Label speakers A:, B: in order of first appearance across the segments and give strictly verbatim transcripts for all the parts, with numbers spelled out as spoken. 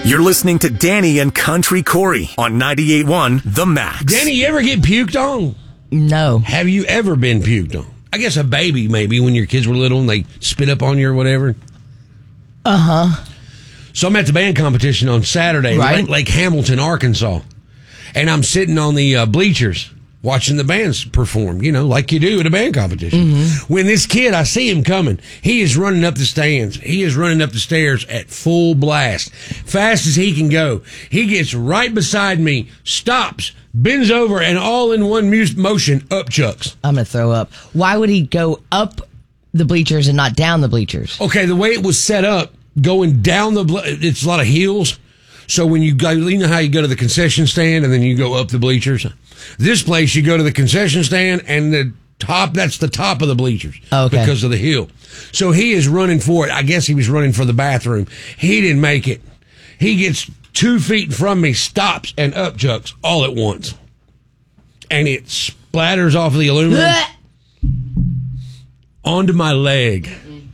A: You're listening to Danny and Country Corey on ninety-eight point one The Max.
B: Danny, you ever get puked on?
C: No.
B: Have you ever been puked on? I guess a baby, maybe, when your kids were little and they spit up on you or whatever.
C: Uh-huh.
B: So I'm at the band competition on Saturday
C: Right.
B: in Lake, Lake Hamilton, Arkansas. And I'm sitting on the uh, bleachers watching the bands perform, you know, like you do at a band competition. Mm-hmm. When this kid, I see him coming, he is running up the stands. He is running up the stairs at full blast, fast as he can go. He gets right beside me, stops, bends over, and all in one mu- motion, up chucks.
C: I'm going to throw up. Why would he go up the bleachers and not down the bleachers?
B: Okay, the way it was set up, going down the, ble- it's a lot of hills. So when you go, you know how you go to the concession stand and then you go up the bleachers? This place, you go to the concession stand and the top, that's the top of the bleachers.
C: Okay.
B: Because of the hill. So he is running for it. I guess he was running for the bathroom. He didn't make it. He gets two feet from me, stops, and upchucks all at once. And it splatters off of the aluminum onto my leg.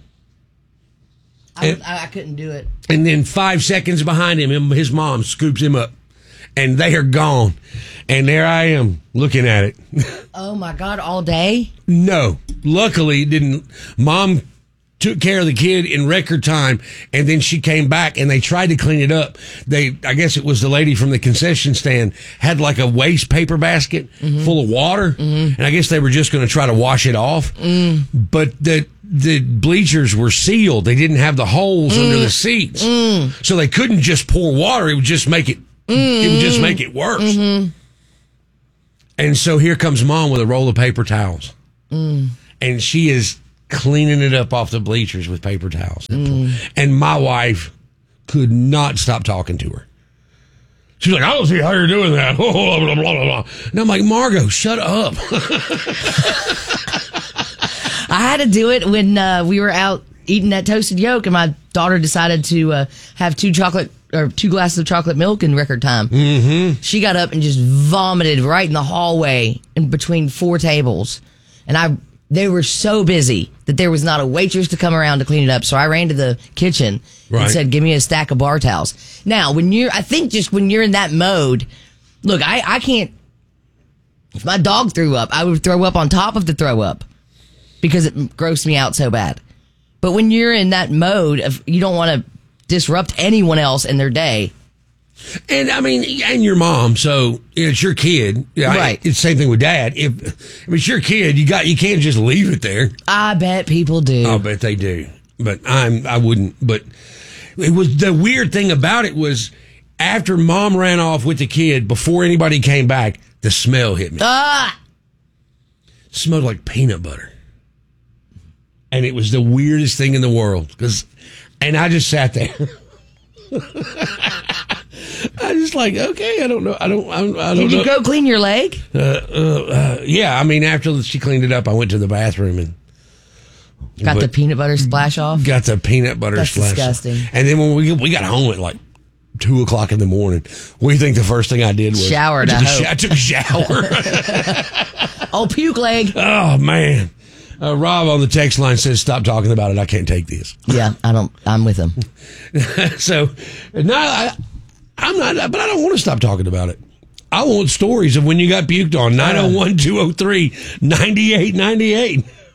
C: I, I, I couldn't do it.
B: And then five seconds behind him, him, his mom scoops him up. And they are gone. And there I am, looking at it.
C: Oh, my God, all day?
B: No. Luckily, it didn't. Mom took care of the kid in record time, and then she came back, and they tried to clean it up. They, I guess it was the lady from the concession stand, had like a waste paper basket mm-hmm. full of water, mm-hmm. and I guess they were just going to try to wash it off. Mm. But the the bleachers were sealed. They didn't have the holes mm. under the seats. Mm. So they couldn't just pour water. It would just make it, mm. it would just make it worse. Mm-hmm. And so here comes Mom with a roll of paper towels. Mm. And she is cleaning it up off the bleachers with paper towels. Mm. And my wife could not stop talking to her. She's like, I don't see how you're doing that. Blah, blah, blah, blah. And I'm like, Margot, shut up.
C: I had to do it when uh, we were out eating that toasted yolk, and my daughter decided to uh, have two chocolate or two glasses of chocolate milk in record time. Mm-hmm. She got up and just vomited right in the hallway in between four tables. And I, they were so busy that there was not a waitress to come around to clean it up. So I ran to the kitchen right. and said, give me a stack of bar towels. Now, when you're, I think just when you're in that mode, look, I, I can't, if my dog threw up, I would throw up on top of the throw up because it grossed me out so bad. But when you're in that mode of, you don't want to disrupt anyone else in their day.
B: And I mean, and your mom, so it's your kid.
C: Right.
B: It's the same thing with Dad. If, if it's your kid, you got you can't just leave it there.
C: I bet people do.
B: I bet they do. But I'm I wouldn't. But it was the weird thing about it was after Mom ran off with the kid, before anybody came back, the smell hit me.
C: Ah!
B: It smelled like peanut butter. And it was the weirdest thing in the world. Because, and I just sat there. I just like, okay, I don't know. I don't, I don't, I don't
C: Did you
B: know.
C: go clean your leg?
B: Uh, uh, uh, yeah, I mean, after she cleaned it up, I went to the bathroom and
C: got the peanut butter splash off?
B: Got the peanut butter
C: That's
B: splash
C: disgusting.
B: off. And then when we we got home at like two o'clock in the morning, what do you think the first thing I did was?
C: Showered,
B: I took,
C: I
B: a,
C: hope.
B: I took a shower.
C: Oh, puke leg.
B: Oh, man. Uh, Rob on the text line says, stop talking about it. I can't take this.
C: Yeah, I don't, I'm with him.
B: So, no, I, I'm not, but I don't want to stop talking about it. I want stories of when you got puked on. nine oh one, two oh three, nine eight nine eight